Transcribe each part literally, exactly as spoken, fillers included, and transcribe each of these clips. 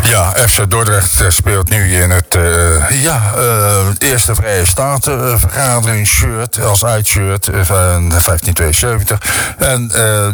Ja, F C Dordrecht speelt nu in het uh, ja, uh, eerste Vrije Statenvergadering shirt als uitshirt van vijftien tweeënzeventig. En uh,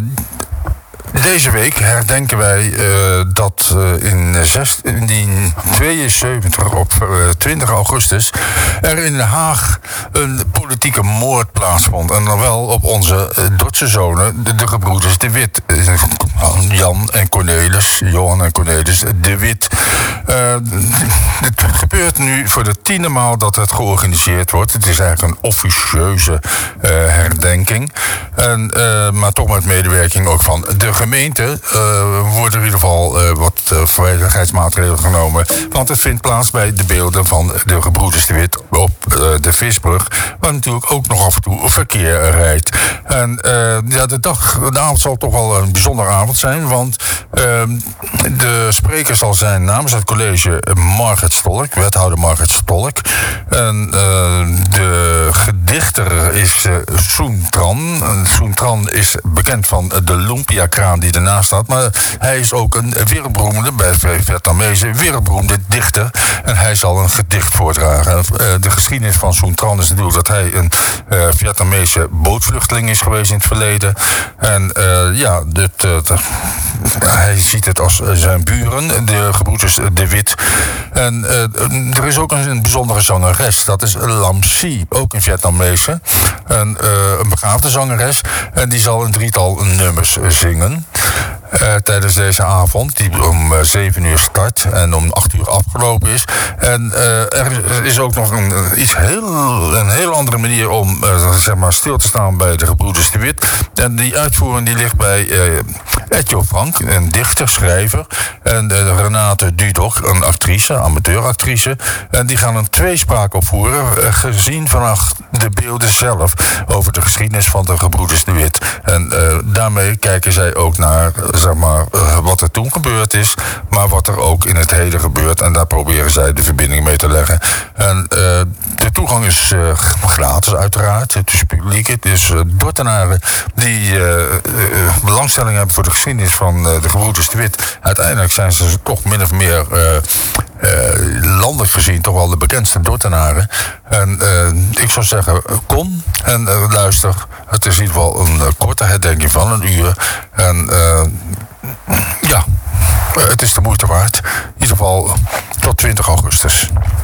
deze week herdenken wij uh, dat uh, in zestien tweeënzeventig op uh, twintig augustus er in Den Haag een politieke moord plaatsvond. En dan wel op onze uh, Dordtse zonen, de, de gebroeders de Wit. Uh, Jan en Cornelis, Johan en Cornelis de Wit. Uh, het gebeurt nu voor de tiende maal dat het georganiseerd wordt. Het is eigenlijk een officieuze uh, herdenking. En, uh, maar toch met medewerking ook van de gemeente uh, worden in ieder geval uh, wat uh, veiligheidsmaatregelen genomen. Want het vindt plaats bij de beelden van de gebroeders de Wit op uh, de Visbrug, waar natuurlijk ook nog af en toe verkeer rijdt. En uh, ja, de dag, de avond zal toch wel een bijzondere avond zijn, want uh, de spreker zal zijn namens het college Margret Stolk, wethouder Margret Stolk. En uh, de gedichter is uh, Soen Tran. Soen Tran is bekend van de Lumpia-kraam die ernaast staat, maar hij is ook een wereldberoemde, bij Vietnamezen, wereldberoemde dichter. En hij zal een gedicht voordragen. Uh, de geschiedenis van Soen Tran is natuurlijk dat hij een uh, Vietnamese bootvluchteling is geweest in het verleden. En uh, ja, dit, uh, de, hij ziet het als zijn buren, de gebroeders de Wit. En uh, er is ook een, een bijzondere zangeres, dat is Lam Si, ook een Vietnamese. En, uh, een begaafde zangeres. En die zal een drietal nummers zingen Uh, tijdens deze avond, die om uh, zeven uur start en om acht uur afgelopen is. En uh, er is ook nog een, iets heel, een heel andere manier om uh, zeg maar stil te staan bij de gebroeders de Wit. En die uitvoering die ligt bij uh, Etjo Frank, een dichter, schrijver. En uh, Renate Dudok, een actrice, amateuractrice. En die gaan een tweespraak opvoeren, uh, gezien vanaf de beelden zelf, over de geschiedenis van de gebroeders de Wit. En uh, daarmee kijken zij ook naar zeg maar, uh, wat er toen gebeurd is, maar wat er ook in het heden gebeurt. En daar proberen zij de verbinding mee te leggen. En uh, de toegang is uh, gratis uiteraard. Het is publiek. Het is uh, Dordtenaren die uh, uh, belangstelling hebben voor de geschiedenis van uh, de gebroeders de Wit. Uiteindelijk zijn ze toch min of meer uh, uh, landelijk gezien toch wel de bekendste Dordtenaren. En uh, ik zou zeggen, kom en uh, luister. Het is in ieder geval een uh, korte herdenking van een uur. En uh, ja, het is de moeite waard. In ieder geval tot twintig augustus.